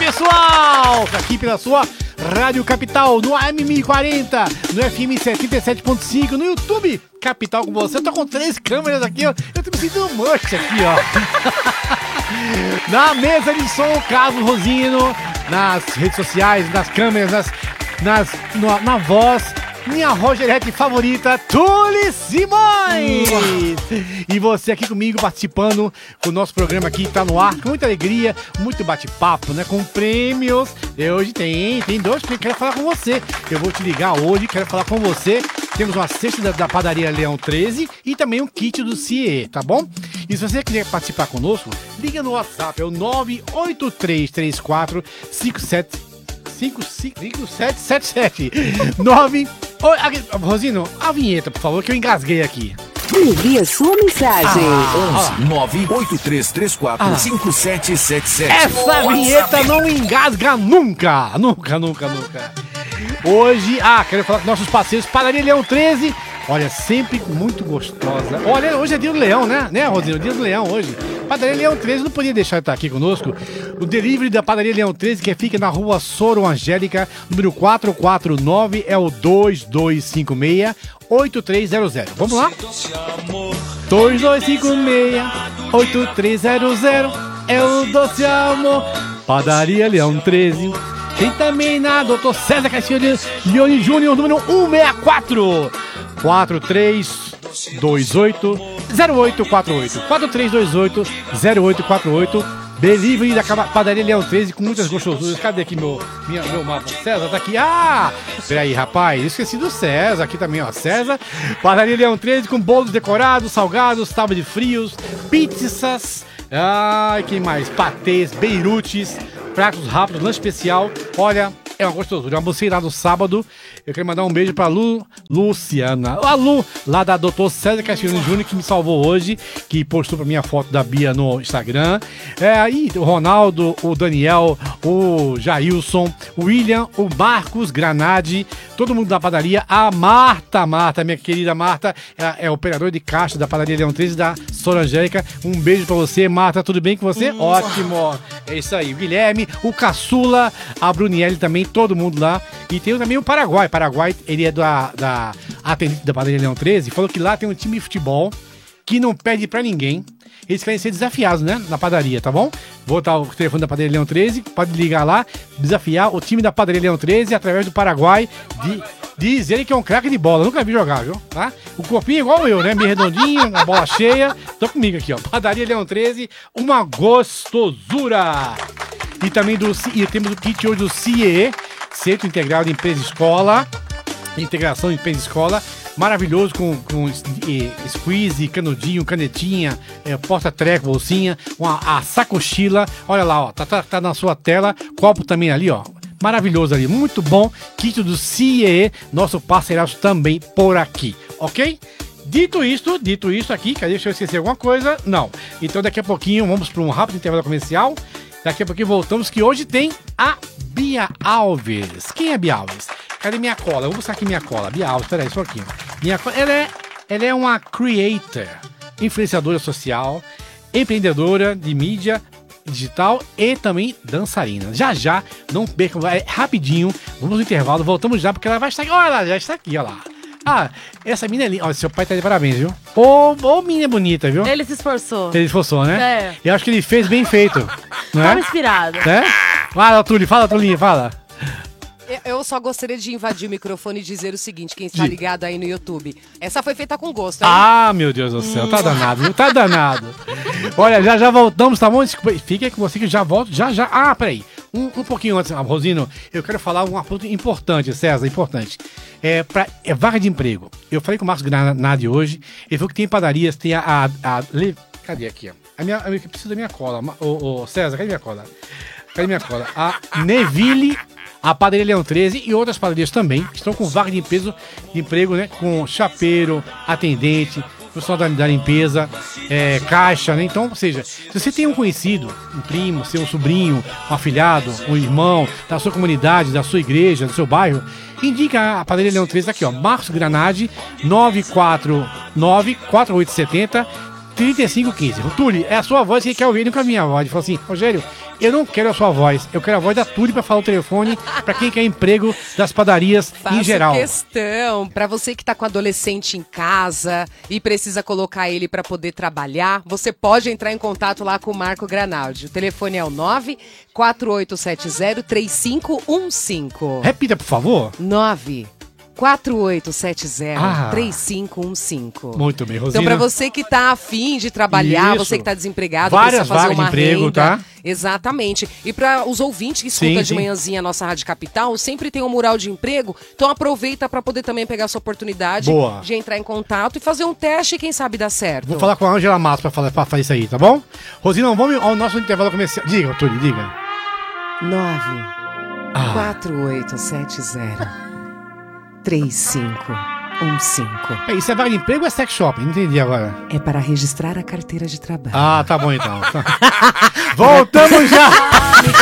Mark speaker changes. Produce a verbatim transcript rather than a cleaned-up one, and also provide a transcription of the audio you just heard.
Speaker 1: pessoal! Aqui pela sua Rádio Capital, no A M mil e quarenta, no F M setenta e sete ponto cinco, no YouTube Capital com você. Eu tô com três câmeras aqui, ó. Eu tô me sentindo mancha aqui, ó. Na mesa de som, Carlos Rosino, nas redes sociais, nas câmeras, nas, nas, na, na voz, minha Rogerete favorita, Tule Simões! E você aqui comigo participando com o nosso programa aqui, tá no ar, com muita alegria, muito bate-papo, né? Com prêmios. E hoje tem, tem dois prêmios, quero falar com você. Eu vou te ligar hoje, quero falar com você. Temos uma cesta da, da padaria Leão treze e também um kit do C I E, tá bom? E se você quiser participar conosco, liga no WhatsApp, é o nove oito três três quatro cinco sete cinco sete sete sete nove. Oi, Rosino, a vinheta, por favor, que eu engasguei aqui.
Speaker 2: Envie a sua mensagem.
Speaker 3: Ah, onze nove oito três três quatro cinco sete sete sete.
Speaker 1: Essa vinheta não engasga nunca. Nunca, nunca, nunca. Hoje, ah, quero falar com nossos parceiros, Padaria Leão treze. Olha, sempre muito gostosa. Olha, hoje é dia do Leão, né? Né, Rosino? Dia do Leão hoje. Padaria Leão treze, não podia deixar de estar aqui conosco. O delivery da Padaria Leão treze, que fica na rua Soro Angélica, número quatrocentos e quarenta e nove, é o dois dois cinco seis oito três zero zero. Vamos lá? dois dois cinco seis oito três zero zero é o Doce Amor. Padaria Leão treze. Tem também na doutor César Castilho Leone Júnior, número cento e sessenta e quatro. quatro três dois oito zero oito quatro oito. quatro três dois oito zero oito quatro oito. Delivery da Padaria Leão treze com muitas gostosuras. Cadê aqui meu, minha, meu mapa? César tá aqui. Ah! Peraí, rapaz, esqueci do César aqui também, ó. César, Padaria Leão treze com bolos decorados, salgados, tábua de frios, pizzas. Ai, que mais? Patês, beirutes, pratos rápidos, lanche especial. Olha, é uma gostosura. Eu almocei lá no sábado. Eu quero mandar um beijo pra Lu, Luciana. A Lu, lá da doutor César Castilho Júnior, que me salvou hoje, que postou pra mim a foto da Bia no Instagram. É, aí o Ronaldo, o Daniel, o Jailson, o William, o Marcos Granade, todo mundo da padaria. A Marta, Marta, minha querida Marta, é, é operadora de caixa da Padaria Leão treze da Sora Angélica. Um beijo pra você, Marta. Tudo bem com você? Hum. Ótimo. É isso aí. O Guilherme, o Caçula, a Brunielli também, todo mundo lá. E tem também o Paraguai. Paraguai, ele é da, da atendente da Padaria Leão treze, falou que lá tem um time de futebol que não perde pra ninguém. Eles querem ser desafiados, né? Na padaria, tá bom? Vou botar o telefone da Padaria Leão treze, pode ligar lá, desafiar o time da Padaria Leão treze através do Paraguai. De, diz ele que é um craque de bola, nunca vi jogar, viu? Tá? O corpinho é igual eu, né? Meio redondinho, a bola cheia. Tô comigo aqui, ó. Padaria Leão treze, uma gostosura. E também do, e temos o kit hoje do C I E, Centro Integral de Empresa Escola. Integração Empresa Escola. Maravilhoso, com, com eh, squeeze, canudinho, canetinha, eh, porta-treco, bolsinha, uma, a sacochila. Olha lá, ó, tá, tá, tá na sua tela. Copo também ali, ó. Maravilhoso ali, muito bom. Kit do C I E, nosso parceiraço também por aqui, ok? Dito isto, dito isso aqui, cadê? Deixa eu esquecer alguma coisa? Não. Então daqui a pouquinho vamos para um rápido intervalo comercial. Daqui a pouquinho voltamos, que hoje tem a Bia Alves. Quem é Bia Alves? Cadê minha cola? Eu vou buscar aqui minha cola. Bia Alves, peraí, só aqui. Minha cola, ela, é, ela é uma creator, influenciadora social, empreendedora de mídia digital e também dançarina. Já já, não percam, é rapidinho, vamos no intervalo, voltamos já, porque ela vai estar aqui. Olha, ela já está aqui, olha lá. Ah, essa mina é linda. Olha, seu pai tá de parabéns, viu? Ô, ô, menina bonita, viu?
Speaker 4: Ele se esforçou.
Speaker 1: Ele se esforçou, né?
Speaker 4: É.
Speaker 1: Eu acho que ele fez bem feito. Não é?
Speaker 4: Tava inspirado.
Speaker 1: É? Fala, Tuli, fala, Tulinha, fala.
Speaker 5: Eu só gostaria de invadir o microfone e dizer o seguinte, quem está ligado aí no YouTube. Essa foi feita com gosto, hein?
Speaker 1: Ah, meu Deus do céu, tá danado, viu? Tá danado. Olha, já já voltamos, tá bom? Fica com você que já volto, já já. Ah, peraí. Um, um pouquinho antes, Rosino, eu quero falar um assunto importante, César, importante. É, pra, é vaga de emprego. Eu falei com o Marcos Granade hoje, ele falou que tem padarias, tem a... a, a, a cadê aqui, ó? A minha, eu preciso da minha cola. Ô, ô, César, cadê minha cola? Cadê minha cola? A Neville, a Padaria Leão treze e outras padarias também estão com vaga de emprego, de emprego, né? Com chapeiro, atendente, pessoal da, da limpeza, é, caixa, né? Então, ou seja, se você tem um conhecido, um primo, seu sobrinho, um afilhado, um irmão da sua comunidade, da sua igreja, do seu bairro, indica a Padaria Leão treze aqui, ó. Marcos Granade, nove quatro nove, quatro oito sete zero, três cinco um cinco. Tuli, é a sua voz que quer ouvir, nunca a minha voz. Ele falou assim, Rogério, Eu não quero a sua voz, eu quero a voz da Tule pra falar o telefone pra quem quer emprego das padarias
Speaker 5: Faço
Speaker 1: em geral.
Speaker 5: questão. Pra você que tá com adolescente em casa e precisa colocar ele pra poder trabalhar, você pode entrar em contato lá com o Marco Granaldi. O telefone é o nove quatro oito sete zero três cinco um cinco.
Speaker 1: Repita, por favor.
Speaker 5: nove quatro oito sete zero
Speaker 1: Ah.
Speaker 5: três cinco um cinco.
Speaker 1: Muito bem, Rosina.
Speaker 5: Então, pra você que tá afim de trabalhar,
Speaker 1: Isso.
Speaker 5: você que tá desempregado,
Speaker 1: Várias
Speaker 5: precisa fazer
Speaker 1: vagas de
Speaker 5: uma
Speaker 1: emprego,
Speaker 5: renda.
Speaker 1: tá?
Speaker 5: Exatamente. E para os ouvintes que escutam
Speaker 1: Sim,
Speaker 5: de
Speaker 1: sim.
Speaker 5: manhãzinha a nossa Rádio Capital, sempre tem um mural de emprego, então aproveita pra poder também pegar essa oportunidade
Speaker 1: Boa.
Speaker 5: de entrar em contato e fazer um teste e quem sabe dar certo.
Speaker 1: Vou falar com a Ângela Matos pra, falar, pra fazer isso aí, tá bom? Rosina, vamos ao nosso intervalo comercial. Diga, Tule, diga.
Speaker 5: nove
Speaker 1: Ah.
Speaker 5: quatro oito sete zero três cinco um cinco.
Speaker 1: É, isso é vaga de emprego ou é sex shop? Não entendi agora.
Speaker 5: É para registrar a carteira de trabalho.
Speaker 1: Ah, tá bom então. Voltamos já!